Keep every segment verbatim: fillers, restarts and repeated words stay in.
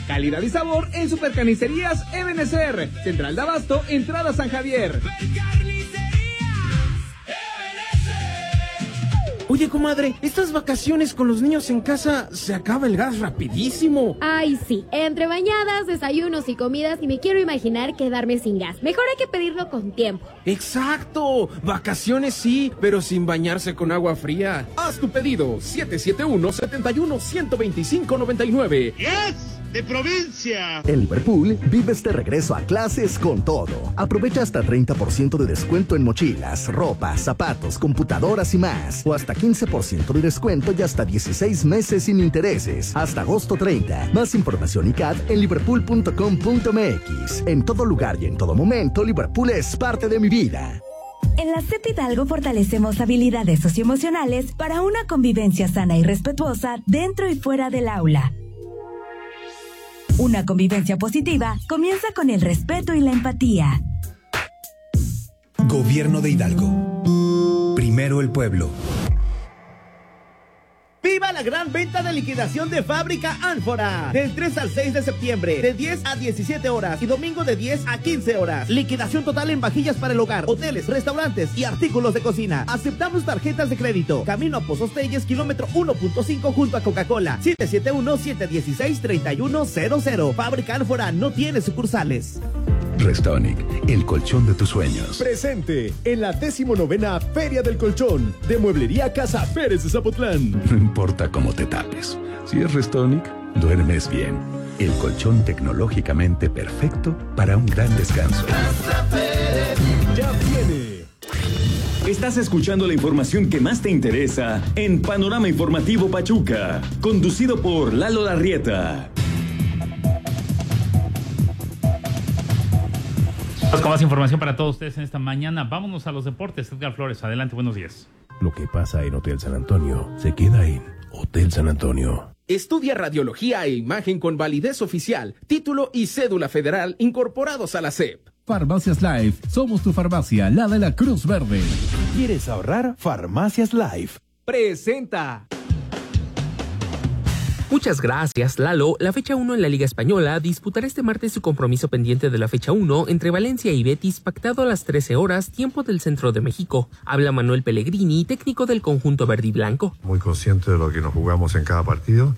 Calidad y sabor en Supercarnicerías Ebenezer. Central de Abasto, entrada San Javier. Oye, comadre, estas vacaciones con los niños en casa se acaba el gas rapidísimo. Ay, sí. Entre bañadas, desayunos y comidas, y me quiero imaginar quedarme sin gas. Mejor hay que pedirlo con tiempo. ¡Exacto! Vacaciones sí, pero sin bañarse con agua fría. Haz tu pedido, siete siete uno, siete uno, uno dos cinco, nueve nueve. ¡Yes! ¡De provincia! En Liverpool, vives de regreso a clases con todo. Aprovecha hasta treinta por ciento de descuento en mochilas, ropa, zapatos, computadoras y más. O hasta quince por ciento de descuento y hasta dieciséis meses sin intereses. Hasta agosto treinta. Más información y C A D en liverpool punto com punto m x. En todo lugar y en todo momento, Liverpool es parte de mi vida. En la C E P Hidalgo fortalecemos habilidades socioemocionales para una convivencia sana y respetuosa dentro y fuera del aula. Una convivencia positiva comienza con el respeto y la empatía. Gobierno de Hidalgo. Primero el pueblo. ¡Viva la gran venta de liquidación de Fábrica Ánfora! Del tres al seis de septiembre, de diez a diecisiete horas y domingo de diez a quince horas. Liquidación total en vajillas para el hogar, hoteles, restaurantes y artículos de cocina. Aceptamos tarjetas de crédito. Camino a Pozos Telles, kilómetro uno punto cinco junto a Coca-Cola. siete siete uno, siete uno seis, tres uno cero cero. Fábrica Ánfora no tiene sucursales. Restonic, el colchón de tus sueños. Presente en la decimonovena Feria del Colchón de Mueblería Casa Pérez de Zapotlán. No importa cómo te tapes, si es Restonic, duermes bien. El colchón tecnológicamente perfecto para un gran descanso. Casa Pérez ya viene. Estás escuchando la información que más te interesa en Panorama Informativo Pachuca, conducido por Lalo Larrieta. Con más información para todos ustedes en esta mañana. Vámonos a los deportes. Edgar Flores, adelante, buenos días. Lo que pasa en Hotel San Antonio se queda en Hotel San Antonio. Estudia radiología e imagen con validez oficial, título y cédula federal incorporados a la S E P. Farmacias Life, somos tu farmacia, la de la Cruz Verde. ¿Quieres ahorrar? Farmacias Life presenta. Muchas gracias, Lalo. La fecha uno en la Liga Española disputará este martes su compromiso pendiente de la fecha uno entre Valencia y Betis, pactado a las trece horas, tiempo del centro de México. Habla Manuel Pellegrini, técnico del conjunto verde y blanco. Muy consciente de lo que nos jugamos en cada partido.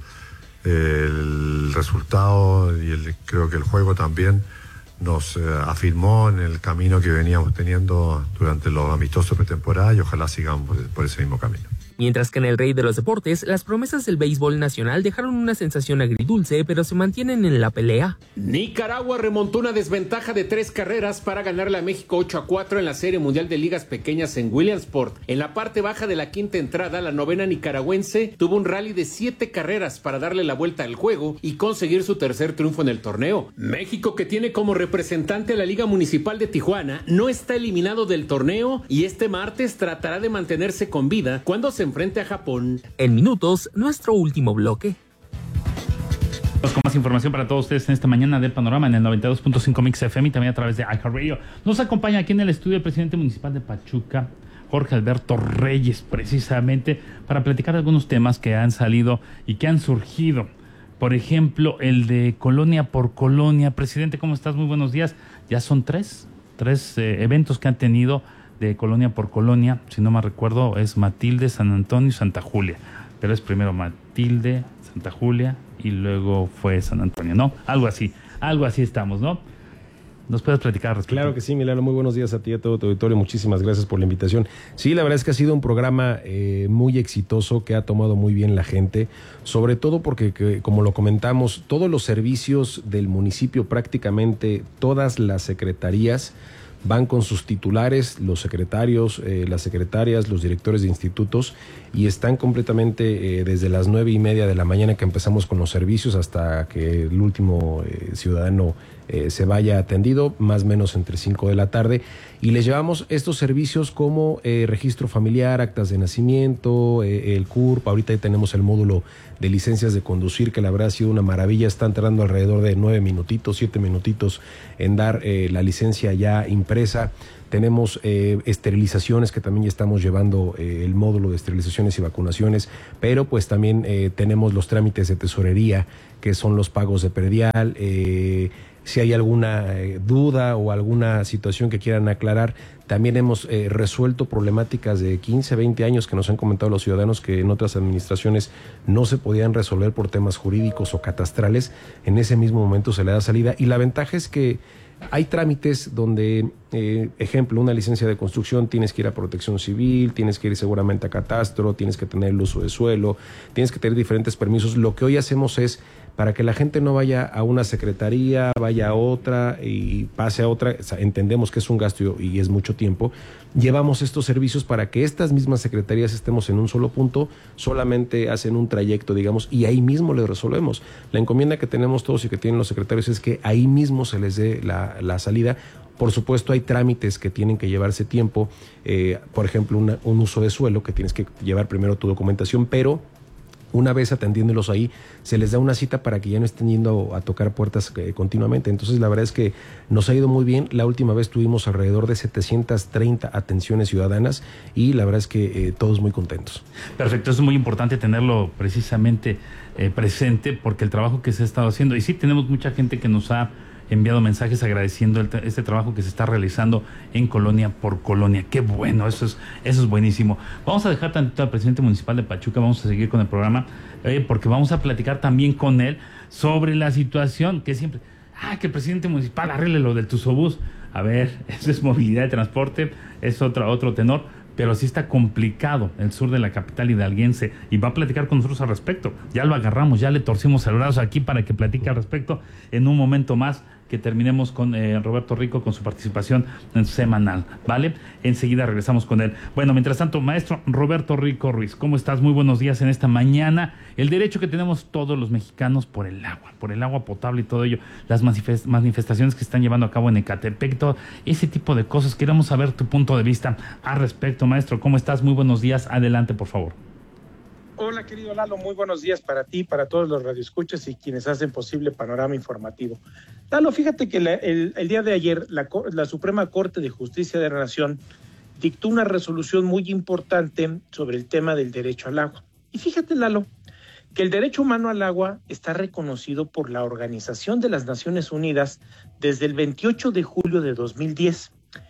El resultado y el, creo que el juego también nos eh, afirmó en el camino que veníamos teniendo durante los amistosos pretemporada y ojalá sigamos por, por ese mismo camino. Mientras que en el Rey de los Deportes, las promesas del béisbol nacional dejaron una sensación agridulce, pero se mantienen en la pelea. Nicaragua remontó una desventaja de tres carreras para ganarle a México ocho a cuatro en la Serie Mundial de Ligas Pequeñas en Williamsport. En la parte baja de la quinta entrada, la novena nicaragüense tuvo un rally de siete carreras para darle la vuelta al juego y conseguir su tercer triunfo en el torneo. México, que tiene como representante a la Liga Municipal de Tijuana, no está eliminado del torneo y este martes tratará de mantenerse con vida cuando se enfrente a Japón. En minutos, nuestro último bloque. Con más información para todos ustedes en esta mañana de Panorama en el noventa y dos punto cinco Mix F M y también a través de iHeartRadio. Nos acompaña aquí en el estudio el presidente municipal de Pachuca, Jorge Alberto Reyes, precisamente para platicar algunos temas que han salido y que han surgido. Por ejemplo, el de Colonia por Colonia. Presidente, ¿cómo estás? Muy buenos días. Ya son tres, tres eh, eventos que han tenido de Colonia por Colonia. Si no me recuerdo, es Matilde, San Antonio y Santa Julia. Pero es primero Matilde, Santa Julia y luego fue San Antonio, ¿no? Algo así, algo así estamos, ¿no? ¿Nos puedes platicar? Respecto? Claro que sí, Milano. Muy buenos días a ti y a todo tu auditorio. Muchísimas gracias por la invitación. Sí, la verdad es que ha sido un programa eh, muy exitoso que ha tomado muy bien la gente, sobre todo porque, que, como lo comentamos, todos los servicios del municipio, prácticamente todas las secretarías, van con sus titulares, los secretarios, eh, las secretarias, los directores de institutos, y están completamente eh, desde las nueve y media de la mañana que empezamos con los servicios hasta que el último eh, ciudadano eh, se vaya atendido, más o menos entre cinco de la tarde, y les llevamos estos servicios como eh, registro familiar, actas de nacimiento, eh, el C U R P, ahorita ya tenemos el módulo de licencias de conducir, que la verdad ha sido una maravilla, están tardando alrededor de nueve minutitos, siete minutitos en dar eh, la licencia ya impresa. Tenemos eh, esterilizaciones, que también ya estamos llevando eh, el módulo de esterilizaciones y vacunaciones, pero pues también eh, tenemos los trámites de tesorería, que son los pagos de predial. Eh, si hay alguna eh, duda o alguna situación que quieran aclarar, también hemos eh, resuelto problemáticas de quince, veinte años que nos han comentado los ciudadanos que en otras administraciones no se podían resolver por temas jurídicos o catastrales. En ese mismo momento se le da salida, y la ventaja es que hay trámites donde, eh, ejemplo, una licencia de construcción, tienes que ir a Protección Civil, tienes que ir seguramente a Catastro, tienes que tener el uso de suelo, tienes que tener diferentes permisos. Lo que hoy hacemos es, para que la gente no vaya a una secretaría, vaya a otra y pase a otra, o sea, entendemos que es un gasto y es mucho tiempo, llevamos estos servicios para que estas mismas secretarías estemos en un solo punto, solamente hacen un trayecto, digamos, y ahí mismo les resolvemos. La encomienda que tenemos todos y que tienen los secretarios es que ahí mismo se les dé la, la salida. Por supuesto, hay trámites que tienen que llevarse tiempo, eh, por ejemplo, una, un uso de suelo, que tienes que llevar primero tu documentación, pero una vez atendiéndolos ahí, se les da una cita para que ya no estén yendo a, a tocar puertas eh, continuamente. Entonces, la verdad es que nos ha ido muy bien. La última vez tuvimos alrededor de setecientas treinta atenciones ciudadanas, y la verdad es que eh, todos muy contentos. Perfecto, es muy importante tenerlo precisamente eh, presente, porque el trabajo que se ha estado haciendo, y sí tenemos mucha gente que nos ha enviado mensajes agradeciendo el, este trabajo que se está realizando en colonia por colonia. Qué bueno, eso es eso es buenísimo. Vamos a dejar tantito al presidente municipal de Pachuca, vamos a seguir con el programa, eh, porque vamos a platicar también con él sobre la situación que siempre, ah, que el presidente municipal arregle lo del Tuzobús. A ver, eso es movilidad de transporte, es otro, otro tenor, pero sí está complicado el sur de la capital hidalguense, y va a platicar con nosotros al respecto. Ya lo agarramos, ya le torcimos el brazo aquí para que platique al respecto en un momento más, que terminemos con eh, Roberto Rico con su participación semanal, ¿vale? Enseguida regresamos con él. Bueno, mientras tanto, maestro Roberto Rico Ruiz, ¿cómo estás? Muy buenos días en esta mañana. El derecho que tenemos todos los mexicanos por el agua, por el agua potable y todo ello, las manifest- manifestaciones que están llevando a cabo en Ecatepec, todo ese tipo de cosas. Queremos saber tu punto de vista al respecto, maestro. ¿Cómo estás? Muy buenos días. Adelante, por favor. Hola, querido Lalo, muy buenos días para ti, para todos los radioescuchas y quienes hacen posible Panorama Informativo. Lalo, fíjate que la, el, el día de ayer la, la Suprema Corte de Justicia de la Nación dictó una resolución muy importante sobre el tema del derecho al agua. Y fíjate, Lalo, que el derecho humano al agua está reconocido por la Organización de las Naciones Unidas desde el veintiocho de julio de dos mil diez.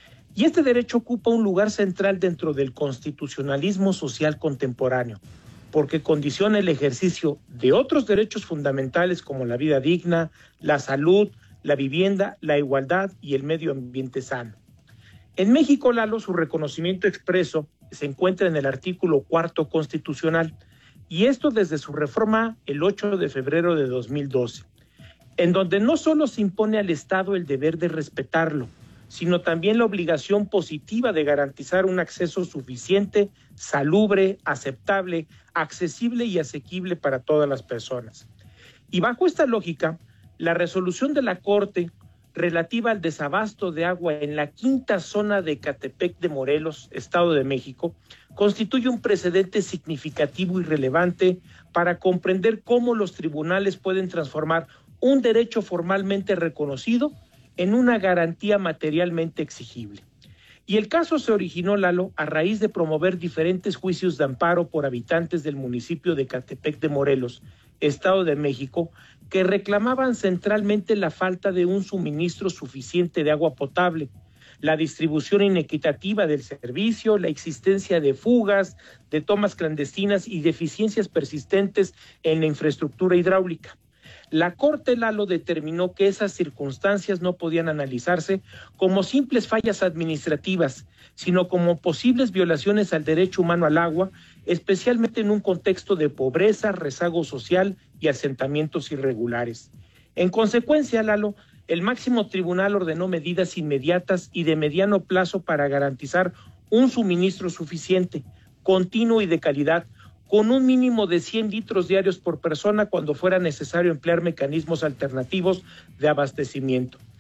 Y este derecho ocupa un lugar central dentro del constitucionalismo social contemporáneo, porque condiciona el ejercicio de otros derechos fundamentales como la vida digna, la salud, la vivienda, la igualdad y el medio ambiente sano. En México, Lalo, su reconocimiento expreso se encuentra en el artículo cuarto constitucional, y esto desde su reforma el ocho de febrero de dos mil doce, en donde no solo se impone al Estado el deber de respetarlo, sino también la obligación positiva de garantizar un acceso suficiente, salubre, aceptable, accesible y asequible para todas las personas. Y bajo esta lógica, la resolución de la Corte relativa al desabasto de agua en la quinta zona de Ecatepec de Morelos, Estado de México, constituye un precedente significativo y relevante para comprender cómo los tribunales pueden transformar un derecho formalmente reconocido en una garantía materialmente exigible. Y el caso se originó, Lalo, a raíz de promover diferentes juicios de amparo por habitantes del municipio de Ecatepec de Morelos, Estado de México, que reclamaban centralmente la falta de un suministro suficiente de agua potable, la distribución inequitativa del servicio, la existencia de fugas, de tomas clandestinas y deficiencias persistentes en la infraestructura hidráulica. La Corte, Lalo, determinó que esas circunstancias no podían analizarse como simples fallas administrativas, sino como posibles violaciones al derecho humano al agua, especialmente en un contexto de pobreza, rezago social y asentamientos irregulares. En consecuencia, Lalo, el máximo tribunal ordenó medidas inmediatas y de mediano plazo para garantizar un suministro suficiente, continuo y de calidad, con un mínimo de cien litros diarios por persona cuando fuera necesario emplear mecanismos alternativos de abastecimiento.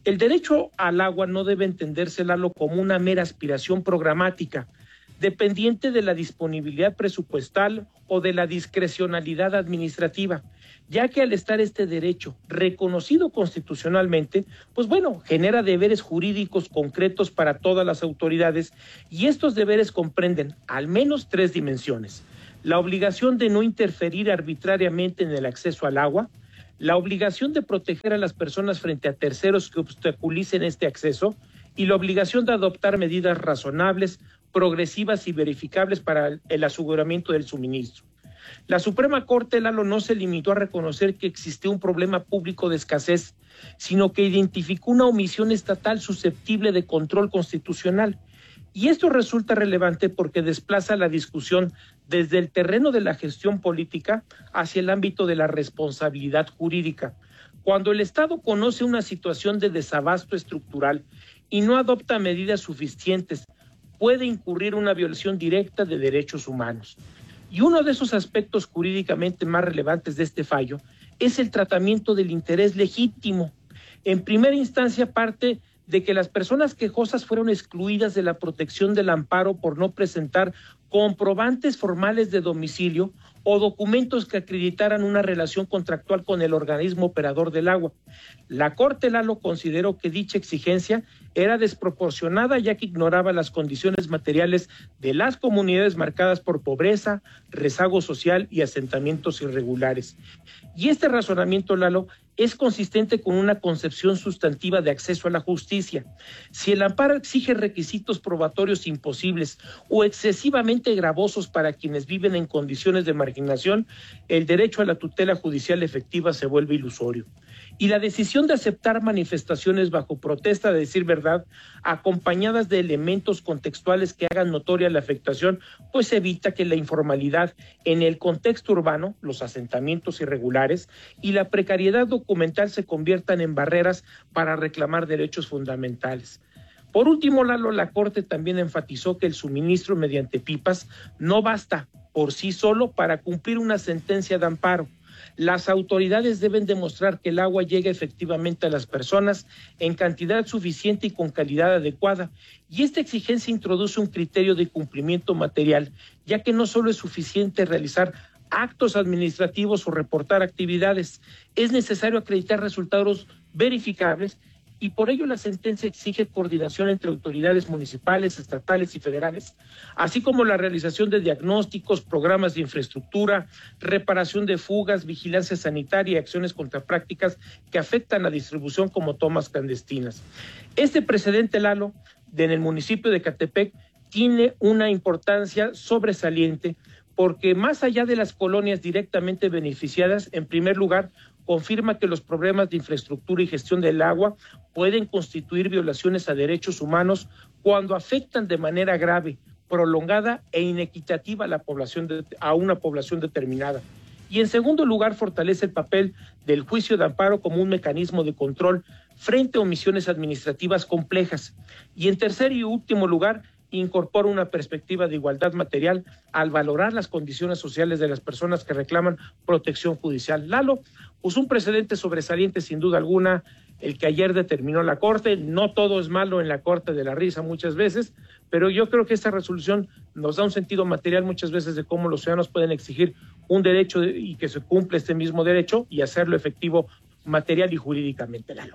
El derecho al agua no debe entenderse, Lalo, como una mera aspiración programática, dependiente de la disponibilidad presupuestal o de la discrecionalidad administrativa, ya que al estar este derecho reconocido constitucionalmente, pues bueno, genera deberes jurídicos concretos para todas las autoridades, y estos deberes comprenden al menos tres dimensiones: la obligación de no interferir arbitrariamente en el acceso al agua, la obligación de proteger a las personas frente a terceros que obstaculicen este acceso, y la obligación de adoptar medidas razonables, progresivas y verificables para el aseguramiento del suministro. La Suprema Corte, Lalo, no se limitó a reconocer que existía un problema público de escasez, sino que identificó una omisión estatal susceptible de control constitucional. Y esto resulta relevante porque desplaza la discusión desde el terreno de la gestión política hacia el ámbito de la responsabilidad jurídica. Cuando el Estado conoce una situación de desabasto estructural y no adopta medidas suficientes, puede incurrir una violación directa de derechos humanos. Y uno de esos aspectos jurídicamente más relevantes de este fallo es el tratamiento del interés legítimo. En primera instancia parte de que las personas quejosas fueron excluidas de la protección del amparo por no presentar comprobantes formales de domicilio o documentos que acreditaran una relación contractual con el organismo operador del agua. La Corte, Lalo, consideró que dicha exigencia era desproporcionada, ya que ignoraba las condiciones materiales de las comunidades marcadas por pobreza, rezago social y asentamientos irregulares. Y este razonamiento, Lalo, es consistente con una concepción sustantiva de acceso a la justicia. Si el amparo exige requisitos probatorios imposibles o excesivamente gravosos para quienes viven en condiciones de marginación, el derecho a la tutela judicial efectiva se vuelve ilusorio. Y la decisión de aceptar manifestaciones bajo protesta de decir verdad, acompañadas de elementos contextuales que hagan notoria la afectación, pues evita que la informalidad en el contexto urbano, los asentamientos irregulares y la precariedad documental se conviertan en barreras para reclamar derechos fundamentales. Por último, Lalo, la Corte también enfatizó que el suministro mediante pipas no basta por sí solo para cumplir una sentencia de amparo. Las autoridades deben demostrar que el agua llega efectivamente a las personas en cantidad suficiente y con calidad adecuada, y esta exigencia introduce un criterio de cumplimiento material, ya que no solo es suficiente realizar actos administrativos o reportar actividades, es necesario acreditar resultados verificables, y por ello la sentencia exige coordinación entre autoridades municipales, estatales y federales, así como la realización de diagnósticos, programas de infraestructura, reparación de fugas, vigilancia sanitaria y acciones contra prácticas que afectan la distribución como tomas clandestinas. Este precedente, Lalo, en el municipio de Ecatepec, tiene una importancia sobresaliente porque más allá de las colonias directamente beneficiadas, en primer lugar, confirma que los problemas de infraestructura y gestión del agua pueden constituir violaciones a derechos humanos cuando afectan de manera grave, prolongada e inequitativa a, la población de, a una población determinada. Y en segundo lugar, fortalece el papel del juicio de amparo como un mecanismo de control frente a omisiones administrativas complejas. Y en tercer y último lugar, incorpora una perspectiva de igualdad material al valorar las condiciones sociales de las personas que reclaman protección judicial. Lalo, pues un precedente sobresaliente sin duda alguna, el que ayer determinó la Corte. No todo es malo en la Corte de la Risa muchas veces, pero yo creo que esta resolución nos da un sentido material muchas veces de cómo los ciudadanos pueden exigir un derecho y que se cumpla este mismo derecho y hacerlo efectivo material y jurídicamente, Lalo.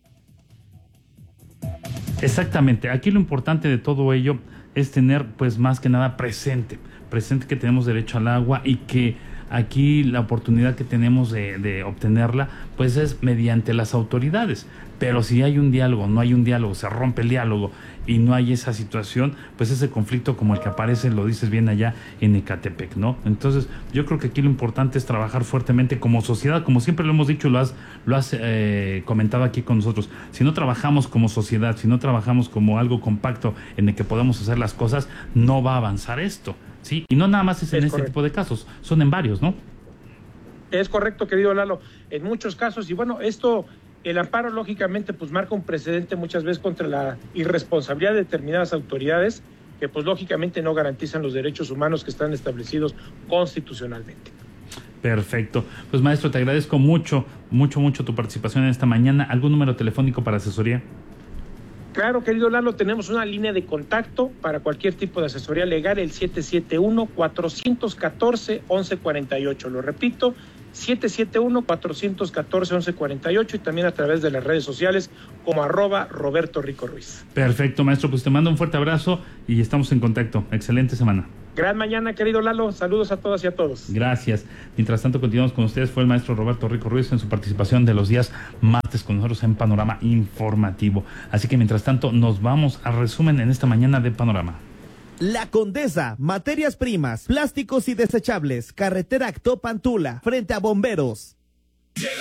Exactamente, aquí lo importante de todo ello es tener pues más que nada presente, presente que tenemos derecho al agua y que aquí la oportunidad que tenemos de, de obtenerla pues es mediante las autoridades, pero si hay un diálogo, no hay un diálogo, se rompe el diálogo y no hay esa situación, pues ese conflicto como el que aparece, lo dices bien allá en Ecatepec, ¿no? Entonces yo creo que aquí lo importante es trabajar fuertemente como sociedad, como siempre lo hemos dicho, lo has, lo has eh, comentado aquí con nosotros. Si no trabajamos como sociedad, si no trabajamos como algo compacto en el que podamos hacer las cosas, no va a avanzar esto, ¿sí? Y no nada más es en este tipo de casos, son en varios, ¿no? Es correcto, querido Lalo, en muchos casos, y bueno, esto... El amparo, lógicamente, pues marca un precedente muchas veces contra la irresponsabilidad de determinadas autoridades que, pues lógicamente, no garantizan los derechos humanos que están establecidos constitucionalmente. Perfecto. Pues maestro, te agradezco mucho, mucho, mucho tu participación en esta mañana. ¿Algún número telefónico para asesoría? Claro, querido Lalo, tenemos una línea de contacto para cualquier tipo de asesoría legal, el siete siete uno, cuatro uno cuatro, once cuarenta y ocho. Lo repito, siete siete uno, cuatro uno cuatro, once cuarenta y ocho, y también a través de las redes sociales como arroba Roberto Rico Ruiz. Perfecto, maestro, pues te mando un fuerte abrazo y estamos en contacto. Excelente semana. Gran mañana, querido Lalo. Saludos a todas y a todos. Gracias. Mientras tanto, continuamos con ustedes. Fue el maestro Roberto Rico Ruiz en su participación de los días martes con nosotros en Panorama Informativo. Así que mientras tanto, nos vamos al resumen en esta mañana de Panorama. La Condesa, materias primas, plásticos y desechables, carretera Actopan-Tula, frente a Bomberos. Llegó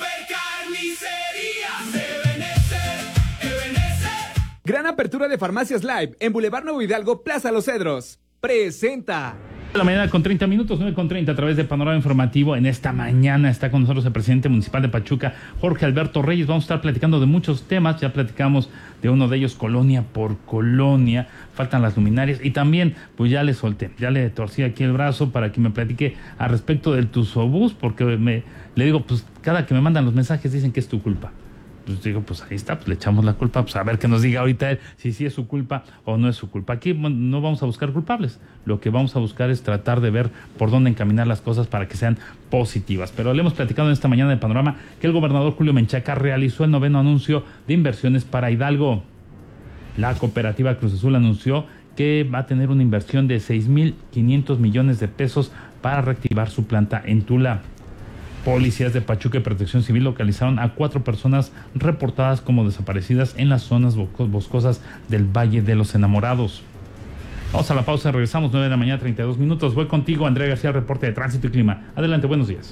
Supercarnicerías Ebenezer, Ebenezer. Gran apertura de Farmacias Live en Boulevard Nuevo Hidalgo, Plaza Los Cedros. Presenta. La mañana con treinta minutos, nueve con treinta a través de Panorama Informativo. En esta mañana está con nosotros el presidente municipal de Pachuca, Jorge Alberto Reyes. Vamos a estar platicando de muchos temas. Ya platicamos de uno de ellos, colonia por colonia. Faltan las luminarias y también, pues ya le solté, ya le torcí aquí el brazo para que me platique al respecto del Tusobús, porque me, le digo, pues cada que me mandan los mensajes dicen que es tu culpa. Pues digo, pues ahí está, pues le echamos la culpa, pues a ver que nos diga ahorita él si sí es su culpa o no es su culpa. Aquí no vamos a buscar culpables, lo que vamos a buscar es tratar de ver por dónde encaminar las cosas para que sean positivas. Pero le hemos platicado en esta mañana de Panorama que el gobernador Julio Menchaca realizó el noveno anuncio de inversiones para Hidalgo. La cooperativa Cruz Azul anunció que va a tener una inversión de seis mil quinientos millones de pesos para reactivar su planta en Tula. Policías de Pachuca y Protección Civil localizaron a cuatro personas reportadas como desaparecidas en las zonas boscosas del Valle de los Enamorados. Vamos a la pausa, regresamos nueve de la mañana, treinta y dos minutos. Voy contigo, Andrea García, reporte de tránsito y clima. Adelante, buenos días.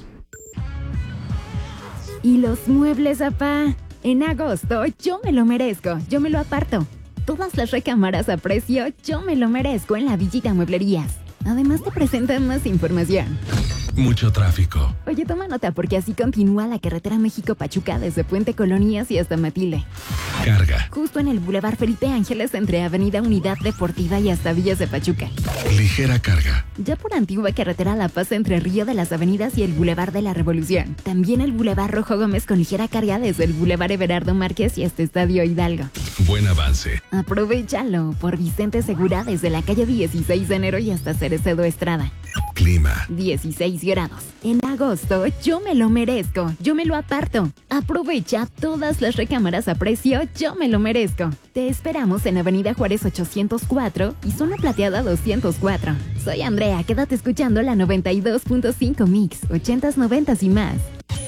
¿Y los muebles, apá? En agosto, yo me lo merezco, yo me lo aparto. Todas las recámaras a precio, yo me lo merezco en la Villita Mueblerías. Además te presentan más información. Mucho tráfico. Oye, toma nota porque así continúa la carretera México-Pachuca desde Puente Colonias y hasta Matilde. Carga. Justo en el Boulevard Felipe Ángeles entre Avenida Unidad Deportiva y hasta Villas de Pachuca. Ligera carga. Ya por Antigua Carretera La Paz entre Río de las Avenidas y el Boulevard de la Revolución. También el Boulevard Rojo Gómez con ligera carga desde el Boulevard Everardo Márquez y hasta Estadio Hidalgo. Buen avance. Aprovechalo por Vicente Segura desde la calle dieciséis de enero y hasta Cerecedo Estrada. Clima. dieciséis grados. En agosto, yo me lo merezco. Yo me lo aparto. Aprovecha todas las recámaras a precio. Yo me lo merezco. Te esperamos en Avenida Juárez ochocientos cuatro y Zona Plateada doscientos cuatro. Soy Andrea. Quédate escuchando la noventa y dos punto cinco Mix. ochentas, noventas y más.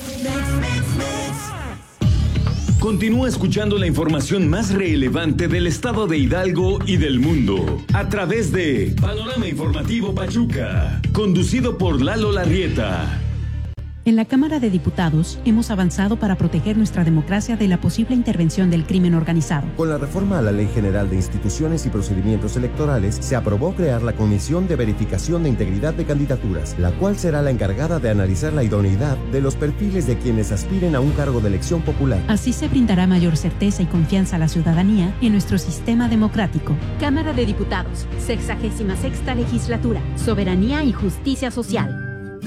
Continúa escuchando la información más relevante del estado de Hidalgo y del mundo a través de Panorama Informativo Pachuca, conducido por Lalo Larrieta. En la Cámara de Diputados hemos avanzado para proteger nuestra democracia de la posible intervención del crimen organizado. Con la reforma a la Ley General de Instituciones y Procedimientos Electorales, se aprobó crear la Comisión de Verificación de Integridad de Candidaturas, la cual será la encargada de analizar la idoneidad de los perfiles de quienes aspiren a un cargo de elección popular. Así se brindará mayor certeza y confianza a la ciudadanía en nuestro sistema democrático. Cámara de Diputados, sexagésima sexta legislatura, soberanía y justicia social.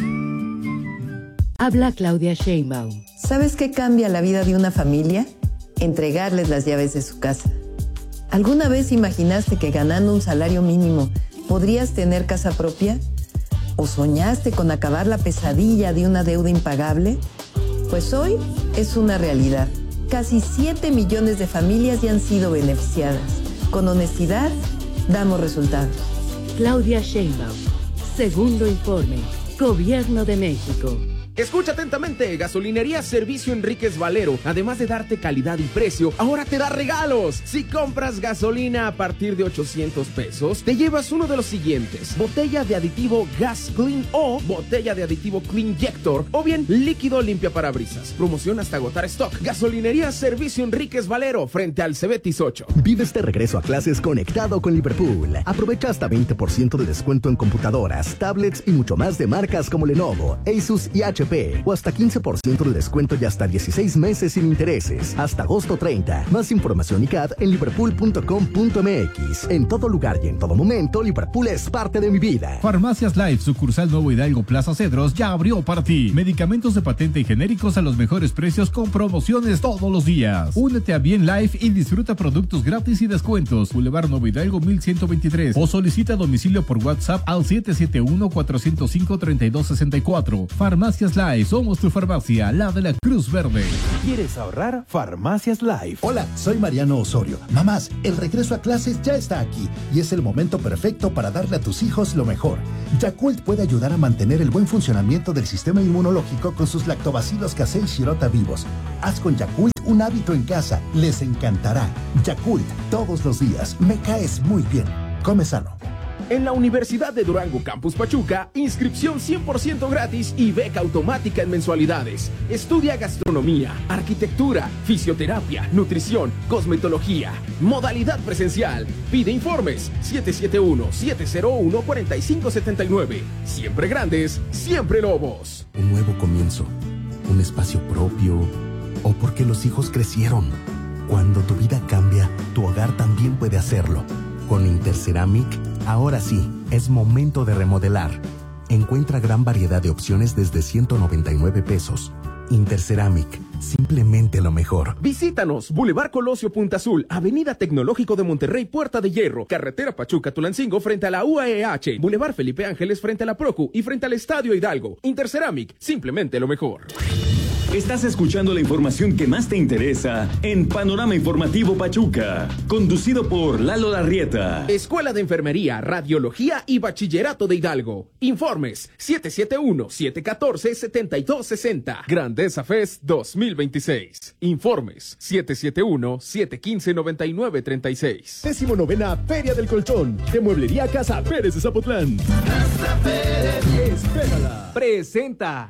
Habla Claudia Sheinbaum. ¿Sabes qué cambia la vida de una familia? Entregarles las llaves de su casa. ¿Alguna vez imaginaste que ganando un salario mínimo podrías tener casa propia? ¿O soñaste con acabar la pesadilla de una deuda impagable? Pues hoy es una realidad. Casi siete millones de familias ya han sido beneficiadas. Con honestidad, damos resultados. Claudia Sheinbaum. Segundo informe. Gobierno de México. Escucha atentamente, Gasolinería Servicio Enríquez Valero, además de darte calidad y precio, ahora te da regalos. Si compras gasolina a partir de ochocientos pesos, te llevas uno de los siguientes: botella de aditivo Gas Clean o botella de aditivo Clean Jector, o bien líquido limpia parabrisas. Promoción hasta agotar stock. Gasolinería Servicio Enríquez Valero, frente al Cebetis ocho. Vive este regreso a clases conectado con Liverpool. Aprovecha hasta veinte por ciento de descuento en computadoras, tablets y mucho más de marcas como Lenovo, Asus y H H P o hasta quince por ciento de descuento y hasta dieciséis meses sin intereses. Hasta agosto treinta. Más información y C A D en liverpool punto com punto m x. En todo lugar y en todo momento, Liverpool es parte de mi vida. Farmacias Life, sucursal Nuevo Hidalgo Plaza Cedros, ya abrió para ti. Medicamentos de patente y genéricos a los mejores precios con promociones todos los días. Únete a Bien Life y disfruta productos gratis y descuentos. Boulevard Nuevo Hidalgo mil ciento veintitrés o solicita domicilio por WhatsApp al siete siete uno, cuatro cero cinco, tres dos seis cuatro. Farmacias Life, somos tu farmacia, la de la Cruz Verde. ¿Quieres ahorrar? Farmacias Life. Hola, soy Mariano Osorio. Mamás, el regreso a clases ya está aquí y es el momento perfecto para darle a tus hijos lo mejor. Yakult puede ayudar a mantener el buen funcionamiento del sistema inmunológico con sus lactobacilos casei shirota vivos. Haz con Yakult un hábito en casa, les encantará. Yakult, todos los días, me caes muy bien. Come sano. En la Universidad de Durango Campus Pachuca, inscripción cien por ciento gratis y beca automática en mensualidades. Estudia gastronomía, arquitectura, fisioterapia, nutrición, cosmetología, modalidad presencial. Pide informes siete siete uno, siete cero uno, cuatro cinco siete nueve. Siempre grandes, siempre lobos. Un nuevo comienzo, un espacio propio o porque los hijos crecieron. Cuando tu vida cambia, tu hogar también puede hacerlo. Con Interceramic, ahora sí, es momento de remodelar. Encuentra gran variedad de opciones desde ciento noventa y nueve pesos. Interceramic, simplemente lo mejor. Visítanos, Boulevard Colosio Punta Azul, Avenida Tecnológico de Monterrey, Puerta de Hierro, Carretera Pachuca-Tulancingo frente a la U A E H, Boulevard Felipe Ángeles frente a la Procu y frente al Estadio Hidalgo. Interceramic, simplemente lo mejor. Estás escuchando la información que más te interesa en Panorama Informativo Pachuca, conducido por Lalo Larrieta. Escuela de Enfermería, Radiología y Bachillerato de Hidalgo. Informes siete siete uno, siete uno cuatro, siete dos seis cero. Grandeza Fest dos mil veintiséis. Informes siete siete uno, siete uno cinco, nueve nueve tres seis. Décimo novena Feria del Colchón de Mueblería Casa Pérez de Zapotlán. Casa Pérez, espérala. Presenta.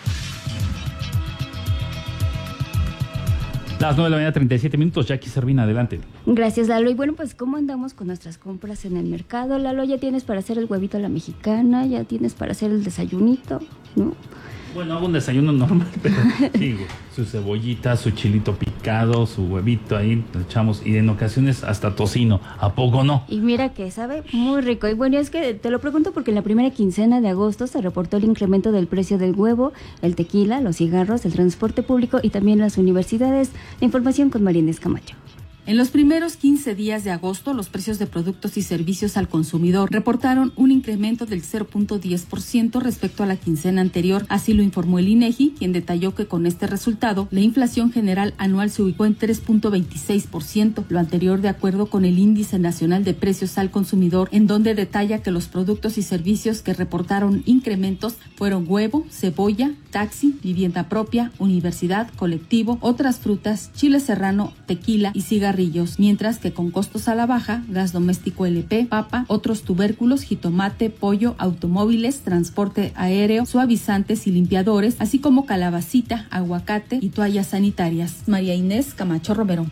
Las nueve de la mañana, treinta y siete minutos. Jackie Servina, adelante. Gracias, Lalo. Y bueno, pues, ¿cómo andamos con nuestras compras en el mercado? Lalo, ¿ya tienes para hacer el huevito a la mexicana? ¿Ya tienes para hacer el desayunito? ¿No? Bueno, hago un desayuno normal, pero sí, su cebollita, su chilito picado, su huevito ahí, le echamos, y en ocasiones hasta tocino. ¿A poco no? Y mira que sabe muy rico. Y bueno, es que te lo pregunto porque en la primera quincena de agosto se reportó el incremento del precio del huevo, el tequila, los cigarros, el transporte público y también las universidades. La información con María Inés Camacho. En los primeros quince días de agosto, los precios de productos y servicios al consumidor reportaron un incremento del cero punto diez por ciento respecto a la quincena anterior. Así lo informó el INEGI, quien detalló que con este resultado, la inflación general anual se ubicó en tres punto veintiséis por ciento, lo anterior de acuerdo con el Índice Nacional de Precios al Consumidor, en donde detalla que los productos y servicios que reportaron incrementos fueron huevo, cebolla, taxi, vivienda propia, universidad, colectivo, otras frutas, chile serrano, tequila y cigarros. Mientras que con costos a la baja, gas doméstico L P, papa, otros tubérculos, jitomate, pollo, automóviles, transporte aéreo, suavizantes y limpiadores, así como calabacita, aguacate y toallas sanitarias. María Inés Camacho Romero.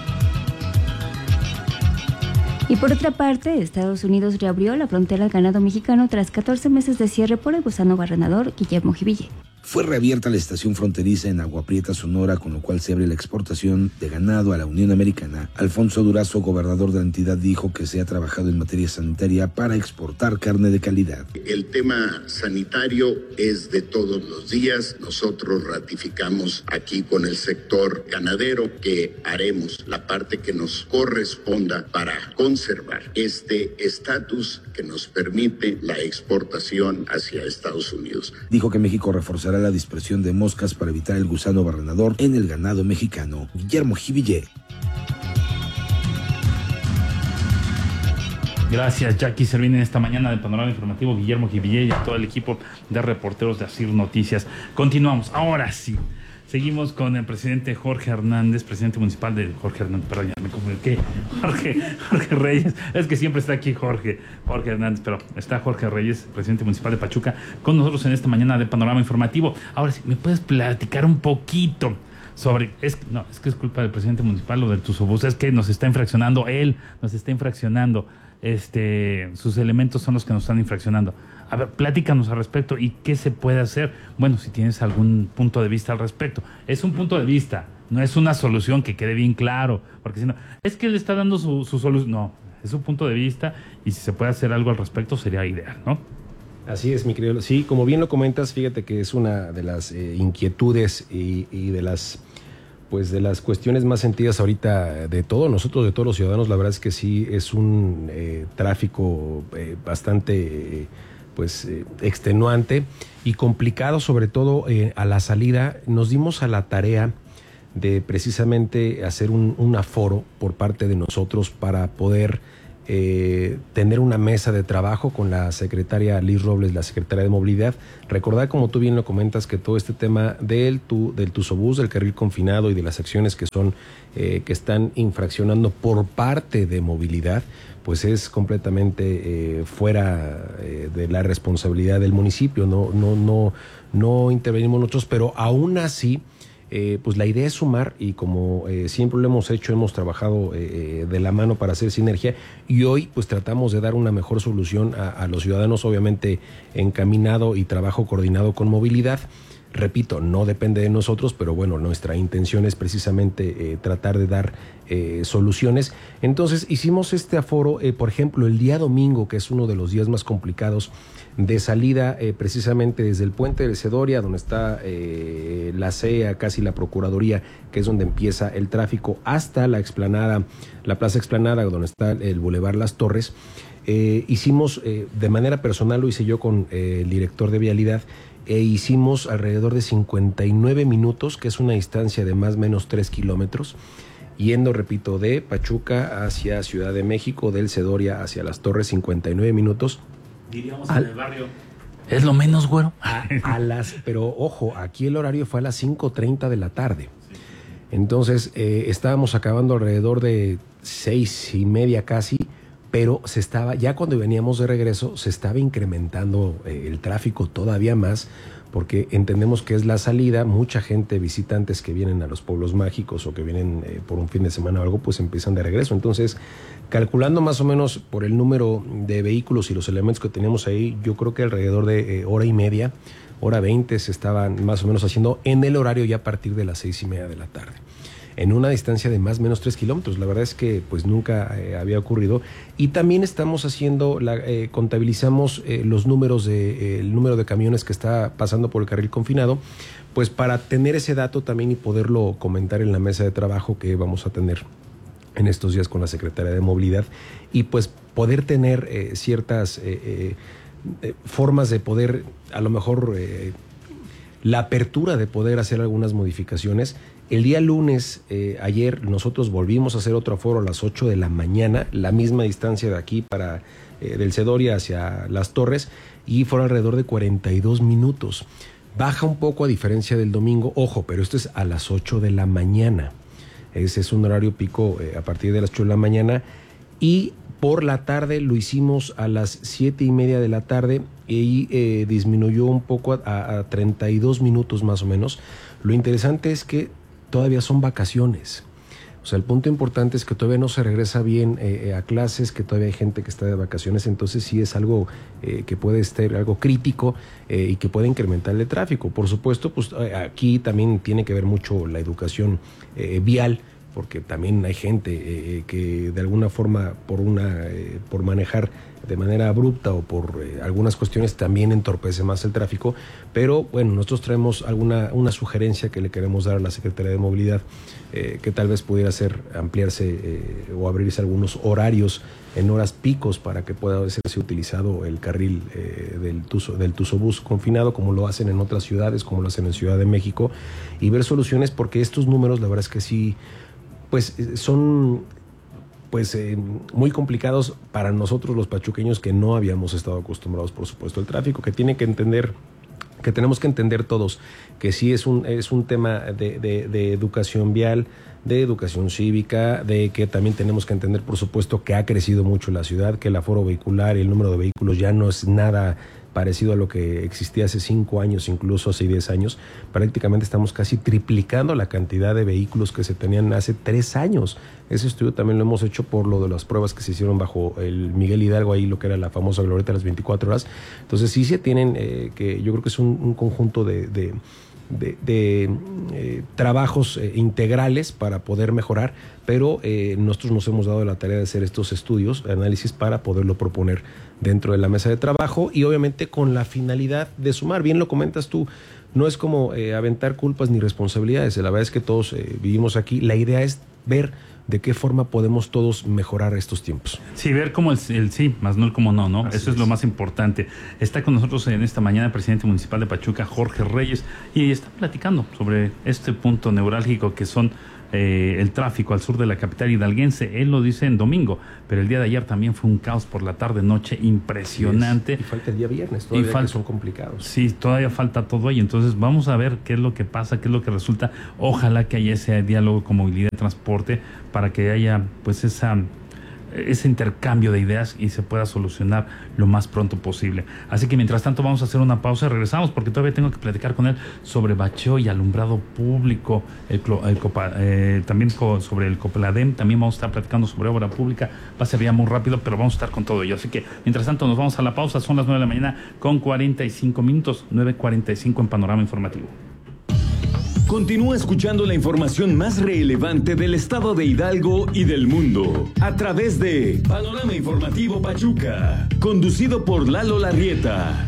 Y por otra parte, Estados Unidos reabrió la frontera al ganado mexicano tras catorce meses de cierre por el gusano barrenador Guillermo Jiville. Fue reabierta la estación fronteriza en Agua Prieta, Sonora, con lo cual se abre la exportación de ganado a la Unión Americana. Alfonso Durazo, gobernador de la entidad, dijo que se ha trabajado en materia sanitaria para exportar carne de calidad. El tema sanitario es de todos los días. Nosotros ratificamos aquí con el sector ganadero que haremos la parte que nos corresponda para conservar este estatus que nos permite la exportación hacia Estados Unidos. Dijo que México reforzará la dispersión de moscas para evitar el gusano barrenador en el ganado mexicano. Guillermo Jiville. Gracias, Jackie Servina, en esta mañana de Panorama Informativo, Guillermo Jiville y a todo el equipo de reporteros de Asir Noticias. Continuamos, ahora sí. Seguimos con el presidente Jorge Hernández, presidente municipal de Jorge Hernández, perdón, ya me comuniqué, Jorge, Jorge Reyes, es que siempre está aquí Jorge, Jorge Hernández, pero está Jorge Reyes, presidente municipal de Pachuca, con nosotros en esta mañana de Panorama Informativo. Ahora sí, ¿me puedes platicar un poquito sobre, es, no, es que es culpa del presidente municipal o del Tuzobús, es que nos está infraccionando, él nos está infraccionando, este, sus elementos son los que nos están infraccionando. A ver, platícanos al respecto y qué se puede hacer. Bueno, si tienes algún punto de vista al respecto. Es un punto de vista, no es una solución, que quede bien claro, porque si no, es que le está dando su, su solución. No, es un punto de vista y si se puede hacer algo al respecto sería ideal, ¿no? Así es, mi querido. Sí, como bien lo comentas, fíjate que es una de las eh, inquietudes y, y de las pues de las cuestiones más sentidas ahorita de todos nosotros, de todos los ciudadanos. La verdad es que sí es un eh, tráfico eh, bastante eh, pues eh, extenuante y complicado, sobre todo eh, a la salida. Nos dimos a la tarea de precisamente hacer un, un aforo por parte de nosotros para poder eh, tener una mesa de trabajo con la secretaria Liz Robles, la secretaria de Movilidad. Recordar, como tú bien lo comentas, que todo este tema del, tu, del Tuzobús, del carril confinado y de las acciones que son eh, que están infraccionando por parte de Movilidad, pues es completamente eh, fuera eh, de la responsabilidad del municipio. No, no, no, no intervenimos nosotros, pero aún así, Eh, pues la idea es sumar, y como eh, siempre lo hemos hecho, hemos trabajado eh, de la mano para hacer sinergia, y hoy pues tratamos de dar una mejor solución a, a los ciudadanos, obviamente encaminado y trabajo coordinado con Movilidad. Repito, no depende de nosotros, pero bueno, nuestra intención es precisamente eh, tratar de dar eh, soluciones. Entonces hicimos este aforo, eh, por ejemplo, el día domingo, que es uno de los días más complicados de salida, eh, precisamente desde el puente de Cedoria, donde está eh, la C E A, casi la Procuraduría, que es donde empieza el tráfico, hasta la explanada, la Plaza Explanada, donde está el Boulevard Las Torres. Eh, hicimos, eh, de manera personal, lo hice yo con eh, el director de Vialidad, e hicimos alrededor de cincuenta y nueve minutos, que es una distancia de más o menos tres kilómetros, yendo, repito, de Pachuca hacia Ciudad de México, del Cedoria hacia Las Torres, cincuenta y nueve minutos. Diríamos al, en el barrio. Es lo menos, güero. A, a las, pero ojo, aquí el horario fue a las cinco treinta de la tarde. Entonces, eh, estábamos acabando alrededor de seis y media casi, pero se estaba, ya cuando veníamos de regreso, se estaba incrementando eh, el tráfico todavía más, porque entendemos que es la salida. Mucha gente, visitantes que vienen a los pueblos mágicos o que vienen eh, por un fin de semana o algo, pues empiezan de regreso. Entonces, calculando más o menos por el número de vehículos y los elementos que teníamos ahí, yo creo que alrededor de eh, hora y media, hora veinte, se estaban más o menos haciendo en el horario ya a partir de las seis y media de la tarde, en una distancia de más o menos tres kilómetros. La verdad es que pues nunca eh, había ocurrido. Y también estamos haciendo, la, eh, contabilizamos eh, los números de, eh, el número de camiones que está pasando por el carril confinado, pues para tener ese dato también y poderlo comentar en la mesa de trabajo que vamos a tener en estos días con la Secretaría de Movilidad, y pues poder tener eh, ciertas eh, eh, eh, formas de poder, a lo mejor eh, la apertura de poder hacer algunas modificaciones. El día lunes, eh, ayer, nosotros volvimos a hacer otro aforo a las ocho de la mañana, la misma distancia de aquí para eh, del Cedoria hacia Las Torres, y fueron alrededor de cuarenta y dos minutos. Baja un poco a diferencia del domingo, ojo, pero esto es a las ocho de la mañana. Ese es un horario pico eh, a partir de las ocho de la mañana, y por la tarde lo hicimos a las siete y media de la tarde, y eh, disminuyó un poco a, a treinta y dos minutos más o menos. Lo interesante es que todavía son vacaciones. O sea, el punto importante es que todavía no se regresa bien eh, a clases, que todavía hay gente que está de vacaciones. Entonces sí es algo eh, que puede ser algo crítico eh, y que puede incrementar el tráfico. Por supuesto, pues aquí también tiene que ver mucho la educación eh, vial, porque también hay gente eh, que de alguna forma por una eh, por manejar de manera abrupta o por eh, algunas cuestiones también entorpece más el tráfico. Pero bueno, nosotros traemos alguna una sugerencia que le queremos dar a la Secretaría de Movilidad, eh, que tal vez pudiera ser ampliarse eh, o abrirse algunos horarios en horas picos para que pueda serse utilizado el carril eh, del tuzo, del Tuzobús confinado, como lo hacen en otras ciudades, como lo hacen en Ciudad de México, y ver soluciones, porque estos números la verdad es que sí, pues son pues eh, muy complicados para nosotros los pachuqueños, que no habíamos estado acostumbrados, por supuesto, al tráfico, que tiene que entender, que tenemos que entender todos, que sí es un, es un tema de, de, de educación vial, de educación cívica, de que también tenemos que entender, por supuesto, que ha crecido mucho la ciudad, que el aforo vehicular y el número de vehículos ya no es nada parecido a lo que existía hace cinco años, incluso hace diez años. Prácticamente estamos casi triplicando la cantidad de vehículos que se tenían hace tres años. Ese estudio también lo hemos hecho por lo de las pruebas que se hicieron bajo el Miguel Hidalgo, ahí lo que era la famosa glorieta de las veinticuatro horas. Entonces sí se tienen, eh, que yo creo que es un, un conjunto de... de de, de eh, trabajos eh, integrales para poder mejorar, pero eh, nosotros nos hemos dado la tarea de hacer estos estudios, análisis para poderlo proponer dentro de la mesa de trabajo y obviamente con la finalidad de sumar. Bien lo comentas tú, no es como eh, aventar culpas ni responsabilidades, la verdad es que todos eh, vivimos aquí, la idea es ver de qué forma podemos todos mejorar estos tiempos. Sí, ver como el, el sí, más no el como no, ¿no? Así Eso es, es lo más importante. Está con nosotros en esta mañana el presidente municipal de Pachuca, Jorge Reyes, y está platicando sobre este punto neurálgico que son eh, el tráfico al sur de la capital hidalguense. Él lo dice en domingo, pero el día de ayer también fue un caos por la tarde-noche impresionante. Y falta el día viernes, todavía que son complicados. Sí, todavía falta todo ahí. Entonces vamos a ver qué es lo que pasa, qué es lo que resulta. Ojalá que haya ese diálogo con movilidad y transporte para que haya pues esa ese intercambio de ideas y se pueda solucionar lo más pronto posible. Así que mientras tanto vamos a hacer una pausa y regresamos porque todavía tengo que platicar con él sobre bacheo y alumbrado público, el, el Copa, eh, también co, sobre el Copladem, también vamos a estar platicando sobre obra pública, va a ser ya muy rápido, pero vamos a estar con todo ello. Así que mientras tanto nos vamos a la pausa, son las nueve de la mañana con cuarenta y cinco minutos, nueve cuarenta y cinco en Panorama Informativo. Continúa escuchando la información más relevante del estado de Hidalgo y del mundo a través de Panorama Informativo Pachuca, conducido por Lalo Larrieta.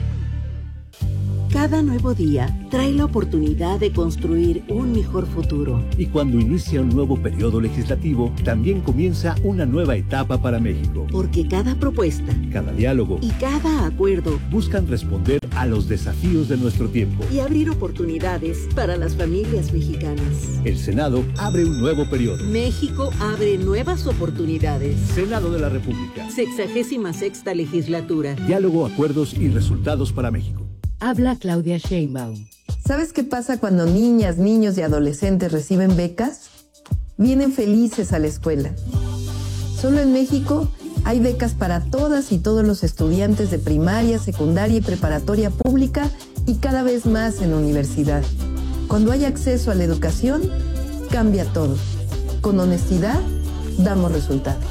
Cada nuevo día trae la oportunidad de construir un mejor futuro. Y cuando inicia un nuevo periodo legislativo, también comienza una nueva etapa para México. Porque cada propuesta, cada diálogo y cada acuerdo buscan responder a los desafíos de nuestro tiempo y abrir oportunidades para las familias mexicanas. El Senado abre un nuevo periodo. México abre nuevas oportunidades. Senado de la República. Sexagésima sexta legislatura. Diálogo, acuerdos y resultados para México. Habla Claudia Sheinbaum. ¿Sabes qué pasa cuando niñas, niños y adolescentes reciben becas? Vienen felices a la escuela. Solo en México hay becas para todas y todos los estudiantes de primaria, secundaria y preparatoria pública y cada vez más en universidad. Cuando hay acceso a la educación, cambia todo. Con honestidad, damos resultados.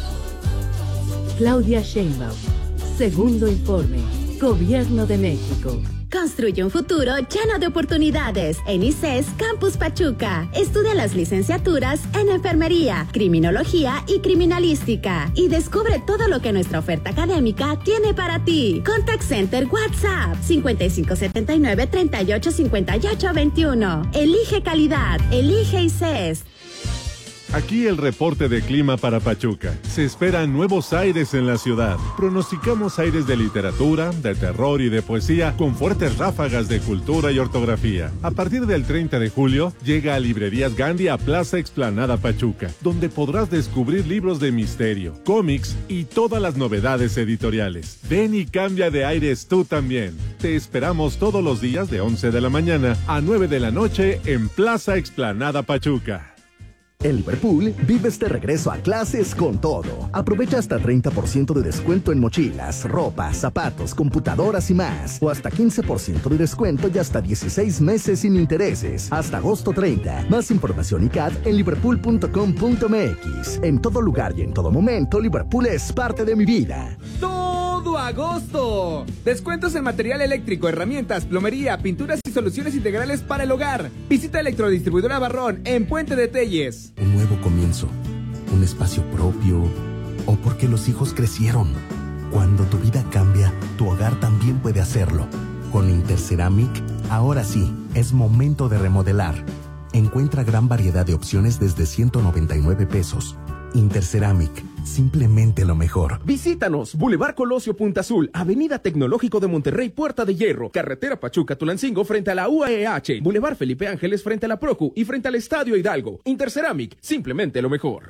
Claudia Sheinbaum. Segundo informe. Gobierno de México. Construye un futuro lleno de oportunidades en I C E S Campus Pachuca. Estudia las licenciaturas en Enfermería, Criminología y Criminalística. Y descubre todo lo que nuestra oferta académica tiene para ti. Contact Center WhatsApp cincuenta y cinco setenta y nueve treinta y ocho cincuenta y ocho veintiuno. Elige calidad. Elige I C E S. Aquí el reporte de clima para Pachuca. Se esperan nuevos aires en la ciudad. Pronosticamos aires de literatura, de terror y de poesía con fuertes ráfagas de cultura y ortografía. A partir del treinta de julio, llega a Librerías Gandhi a Plaza Explanada Pachuca, donde podrás descubrir libros de misterio, cómics y todas las novedades editoriales. Ven y cambia de aires tú también. Te esperamos todos los días de once de la mañana a nueve de la noche en Plaza Explanada Pachuca. En Liverpool, vives de regreso a clases con todo. Aprovecha hasta treinta por ciento de descuento en mochilas, ropa, zapatos, computadoras y más. O hasta quince por ciento de descuento y hasta dieciséis meses sin intereses. Hasta agosto treinta. Más información y C A D en liverpool punto com punto m x. En todo lugar y en todo momento, Liverpool es parte de mi vida. ¡Todo agosto! Descuentos en material eléctrico, herramientas, plomería, pinturas y soluciones integrales para el hogar. Visita Electrodistribuidora Barrón en Puente de Telles. Un nuevo comienzo, un espacio propio, o porque los hijos crecieron. Cuando tu vida cambia, tu hogar también puede hacerlo. Con Interceramic, ahora sí, es momento de remodelar. Encuentra gran variedad de opciones desde ciento noventa y nueve pesos. Interceramic, simplemente lo mejor. Visítanos, Boulevard Colosio Punta Azul, Avenida Tecnológico de Monterrey, Puerta de Hierro, Carretera Pachuca Tulancingo frente a la U A E H, Boulevard Felipe Ángeles frente a la Procu y frente al Estadio Hidalgo. Interceramic, simplemente lo mejor.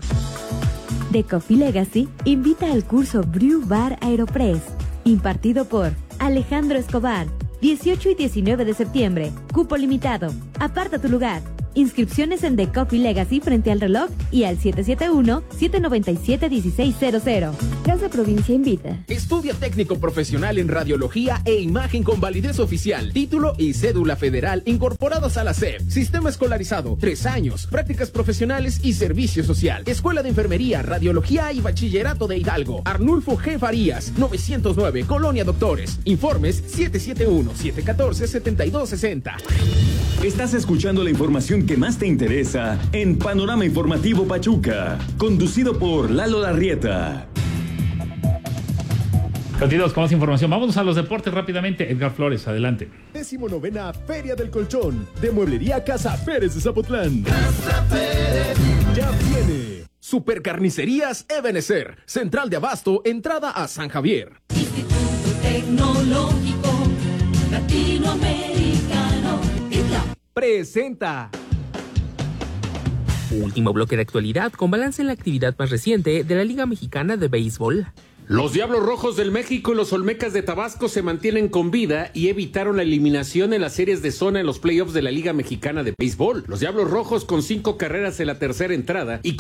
The Coffee Legacy invita al curso Brew Bar Aeropress, impartido por Alejandro Escobar, dieciocho y diecinueve de septiembre, cupo limitado. Aparta tu lugar. Inscripciones en The Coffee Legacy frente al reloj y al siete siete uno, siete nueve siete, uno seis cero cero. Casa Provincia invita. Estudia técnico profesional en radiología e imagen con validez oficial, título y cédula federal incorporados a la S E P. Sistema escolarizado, tres años, prácticas profesionales y servicio social. Escuela de Enfermería, Radiología y Bachillerato de Hidalgo. Arnulfo G. Farías, novecientos nueve, Colonia Doctores. Informes siete siete uno, siete uno cuatro, siete dos seis cero. Estás escuchando la información que más te interesa en Panorama Informativo Pachuca, conducido por Lalo Larrieta. Continuamos con más información. Vámonos a los deportes rápidamente. Edgar Flores, adelante. Décimo novena Feria del Colchón de Mueblería Casa Pérez de Zapotlán. Casa Pérez. Ya viene. Supercarnicerías Ebenezer, Central de Abasto, entrada a San Javier. Instituto Tecnológico Latinoamericano. Presenta. Último bloque de actualidad con balance en la actividad más reciente de la Liga Mexicana de Béisbol. Los Diablos Rojos del México y los Olmecas de Tabasco se mantienen con vida y evitaron la eliminación en las series de zona en los playoffs de la Liga Mexicana de Béisbol. Los Diablos Rojos con cinco carreras en la tercera entrada y